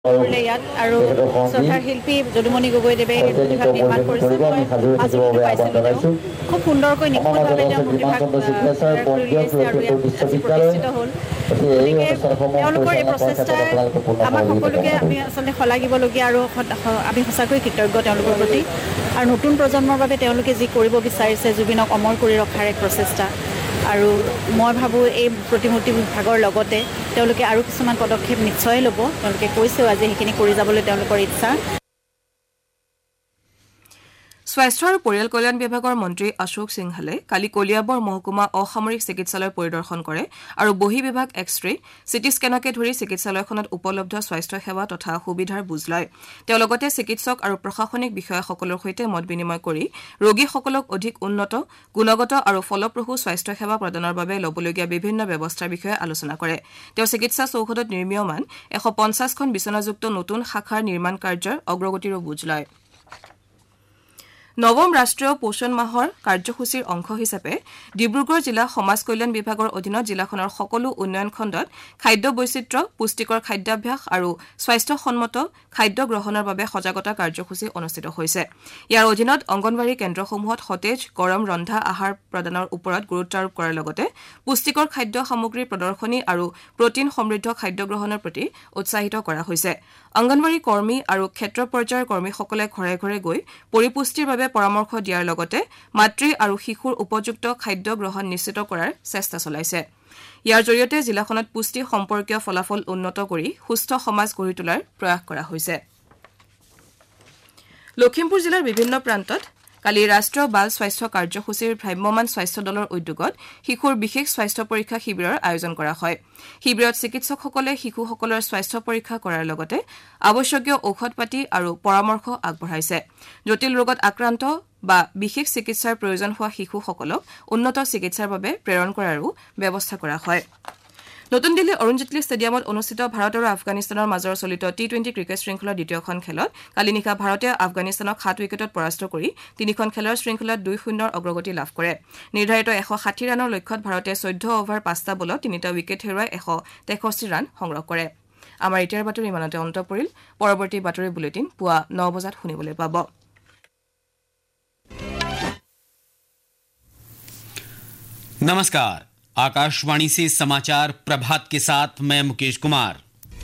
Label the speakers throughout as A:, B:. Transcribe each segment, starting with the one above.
A: ইয়াত আৰু শ্ৰদ্ধাৰ শিল্পী যদুমণি গগৈদেৱে এই মূৰ্তিভাগ নিৰ্মাণ কৰিছে। মই মাজুলীলৈ পাইছিলোঁ, খুব সুন্দৰকৈ নিখুঁতভাৱে তেওঁ মূৰ্তিভাগ তৈয়াৰ কৰি উলিয়াইছে আৰু ইয়াত আজি প্ৰতিষ্ঠিত হ'ল। গতিকে তেওঁলোকৰ এই প্ৰচেষ্টাই আমাক সকলোকে আমি আচলতে শলাগিবলগীয়া আৰু আমি সঁচাকৈ কৃতজ্ঞ তেওঁলোকৰ প্ৰতি। আৰু নতুন প্ৰজন্মৰ বাবে তেওঁলোকে যি কৰিব বিচাৰিছে, জুবিনক অমৰ কৰি ৰখাৰ এক প্ৰচেষ্টা। আৰু মই ভাবোঁ এই প্ৰতিমূৰ্তি ভাগৰ লগতে তেওঁলোকে আৰু কিছুমান পদক্ষেপ নিশ্চয় ল'ব। তেওঁলোকে কৈছেও আজি সেইখিনি কৰি যাবলৈ তেওঁলোকৰ ইচ্ছা।
B: স্বাস্থ্য আৰু পৰিয়াল কল্যাণ বিভাগৰ মন্ত্ৰী অশোক সিংহালে কালি কলিয়াবৰ মহকুমা অসামৰিক চিকিৎসালয় পৰিদৰ্শন কৰে আৰু বহি বিভাগ এক্স-ৰে, চিটি স্কেনকে ধৰি চিকিৎসালয়খনত উপলব্ধ স্বাস্থ্য সেৱা তথা সুবিধাৰ বুজ লয়। তেওঁ লগতে চিকিৎসক আৰু প্ৰশাসনিক বিষয়াসকলৰ সৈতে মত বিনিময় কৰি ৰোগীসকলক অধিক উন্নত, গুণগত আৰু ফলপ্ৰসূ স্বাস্থ্য সেৱা প্ৰদানৰ বাবে ল'বলগীয়া বিভিন্ন ব্যৱস্থাৰ বিষয়ে আলোচনা কৰে। তেওঁ চিকিৎসা চৌহদত নিৰ্মীয়মান 150খন বিচনাযুক্ত নতুন শাখাৰ নিৰ্মাণ কাৰ্যৰ অগ্ৰগতিৰো বুজ লয়। নৱম ৰাষ্ট্ৰীয় পোষণ মাহৰ কাৰ্যসূচীৰ অংশ হিচাপে ডিব্ৰুগড় জিলা সমাজ কল্যাণ বিভাগৰ অধীনত জিলাখনৰ সকলো উন্নয়ন খণ্ডত খাদ্য বৈচিত্ৰ্য, পুষ্টিকৰ খাদ্যাভ্যাস আৰু স্বাস্থ্যসন্মত খাদ্য গ্ৰহণৰ বাবে সজাগতা কাৰ্যসূচী অনুষ্ঠিত হৈছে। ইয়াৰ অধীনত অংগনৱাড়ী কেন্দ্ৰসমূহত সতেজ গৰম ৰন্ধা আহাৰ প্ৰদানৰ ওপৰত গুৰুত্ব আৰোপ কৰাৰ লগতে পুষ্টিকৰ খাদ্য সামগ্ৰীৰ প্ৰদৰ্শনী আৰু প্ৰটিন সমৃদ্ধ খাদ্য গ্ৰহণৰ প্ৰতি উৎসাহিত কৰা হৈছে। অংগনৱাড়ী কৰ্মী আৰু ক্ষেত্ৰ পৰ্যায়ৰ কৰ্মীসকলে ঘৰে ঘৰে গৈ পৰিপুষ্টিৰ বাবে পৰামৰ্শ দিয়াৰ লগতে মাতৃ আৰু শিশুৰ উপযুক্ত খাদ্য গ্ৰহণ নিশ্চিত কৰাৰ চেষ্টা চলাইছে। ইয়াৰ জৰিয়তে জিলাখনত পুষ্টি সম্পৰ্কীয় ফলাফল উন্নত কৰি সুস্থ সমাজ গঢ়ি তোলাৰ প্ৰয়াস কৰা হৈছে। লখিমপুৰ জিলাৰ বিভিন্ন প্ৰান্তত কালি ৰাষ্ট্ৰীয় বাল স্বাস্থ্য কাৰ্যসূচীৰ ভ্ৰাম্যমাণ স্বাস্থ্য দলৰ উদ্যোগত শিশুৰ বিশেষ স্বাস্থ্য পৰীক্ষা শিবিৰৰ আয়োজন কৰা হয়। শিবিৰত চিকিৎসকসকলে শিশুসকলৰ স্বাস্থ্য পৰীক্ষা কৰাৰ লগতে আৱশ্যকীয় ঔষধ পাতি আৰু পৰামৰ্শ আগবঢ়াইছে। জটিল ৰোগত আক্ৰান্ত বা বিশেষ চিকিৎসাৰ প্ৰয়োজন হোৱা শিশুসকলক উন্নত চিকিৎসাৰ বাবে প্ৰেৰণ কৰাৰো ব্যৱস্থা কৰা হয়। নতুন দিল্লীৰ অৰুণ জেটলী ষ্টেডিয়ামত অনুষ্ঠিত ভাৰত আৰু আফগানিস্তানৰ মাজৰ চলিত টি-20 ক্ৰিকেট শৃংখলাৰ দ্বিতীয়খন খেলত কালি নিশা ভাৰতে আফগানিস্তানক 7 উইকেটত পৰাস্ত কৰি তিনিখন খেলৰ শৃংখলাত 2-0 অগ্ৰগতি লাভ কৰে। নিৰ্ধাৰিত 160 ৰানৰ লক্ষ্যত ভাৰতে 14 অভাৰ 5টা বলত 3টা উইকেট হেৰুৱাই 163 ৰান সংগ্ৰহ কৰে। আমাৰ এতিয়াৰ বাতৰি ইমানতে অন্ত পৰিল। পৰৱৰ্তী বাতৰি বুলেটিন পুৱা 9 বজাত শুনিবলৈ পাব।
C: नमस्कार, आकाशवाणी से समाचार प्रभात के साथ मैं मुकेश कुमार।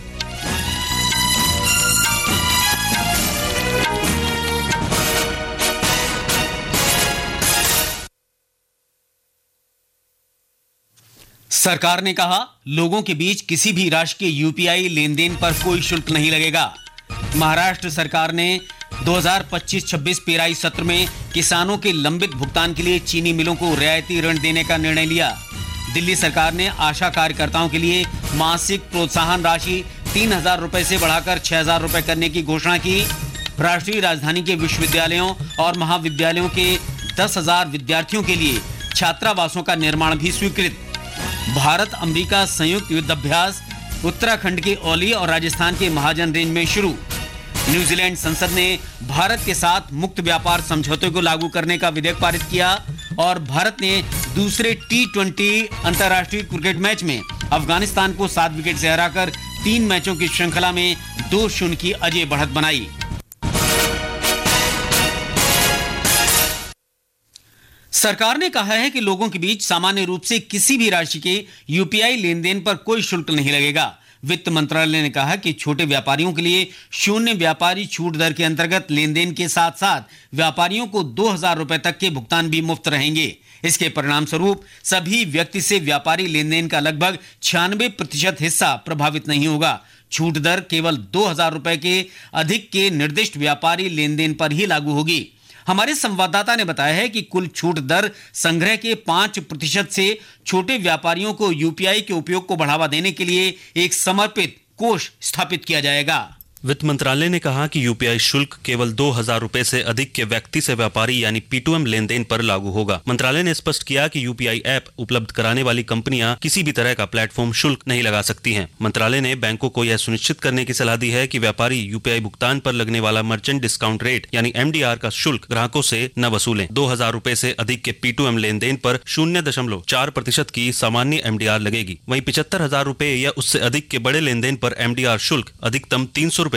C: सरकार ने कहा, लोगों के बीच किसी भी राशि के यूपीआई लेन देन पर कोई शुल्क नहीं लगेगा। महाराष्ट्र सरकार ने 2025-26 पेराई सत्र में किसानों के लंबित भुगतान के लिए चीनी मिलों को रियायती ऋण देने का निर्णय लिया। दिल्ली सरकार ने आशा कार्यकर्ताओं के लिए मासिक प्रोत्साहन राशि 3,000 रुपए से बढ़ाकर 6,000 रुपए करने की घोषणा की। राष्ट्रीय राजधानी के विश्वविद्यालयों और महाविद्यालयों के 10,000 विद्यार्थियों के लिए छात्रावासों का निर्माण भी स्वीकृत। भारत अमेरिका संयुक्त युद्धाभ्यास उत्तराखंड के औली और राजस्थान के महाजन रेंज में शुरू। न्यूजीलैंड संसद ने भारत के साथ मुक्त व्यापार समझौते को लागू करने का विधेयक पारित किया और भारत ने दूसरे टी-20 अंतर्राष्ट्रीय क्रिकेट मैच में अफगानिस्तान को 7 विकेट से हराकर 3 मैचों की श्रृंखला में 2-0 की अजय बढ़त बनाई। सरकार ने कहा है कि लोगों के बीच सामान्य रूप से किसी भी राशि के यूपीआई लेन देन पर कोई शुल्क नहीं लगेगा। वित्त मंत्रालय ने कहा कि छोटे व्यापारियों के लिए शून्य व्यापारी छूट दर के अंतर्गत लेन देन के साथ साथ व्यापारियों को 2,000 रुपए तक के भुगतान भी मुफ्त रहेंगे। इसके परिणाम स्वरूप सभी व्यक्ति से व्यापारी लेन देन का लगभग 96% हिस्सा प्रभावित नहीं होगा। छूट दर केवल 2,000 रुपए के अधिक के निर्दिष्ट व्यापारी लेन देन पर ही लागू होगी। हमारे संवाददाता ने बताया है कि कुल छूट दर संग्रह के 5% से छोटे व्यापारियों को यूपीआई के उपयोग को बढ़ावा देने के लिए एक समर्पित कोष स्थापित किया जाएगा।
D: वित्त मंत्रालय ने कहा कि यूपीआई शुल्क केवल 2,000 रुपए से अधिक के व्यक्ति से व्यापारी यानी P2M लेन देन पर लागू होगा। मंत्रालय ने स्पष्ट किया कि यूपीआई ऐप उपलब्ध कराने वाली कंपनियां किसी भी तरह का प्लेटफॉर्म शुल्क नहीं लगा सकती हैं। मंत्रालय ने बैंकों को यह सुनिश्चित करने की सलाह दी है कि व्यापारी यूपीआई भुगतान पर लगने वाला मर्चेंट डिस्काउंट रेट यानी MDR का शुल्क ग्राहकों से न वसूलें। 2,000 रुपए से अधिक के P2M लेन देन पर 0.4% की सामान्य MDR लगेगी। वहीं 75,000 रुपए या उससे अधिक के बड़े लेन देन पर MDR शुल्क अधिकतम 300 रुपए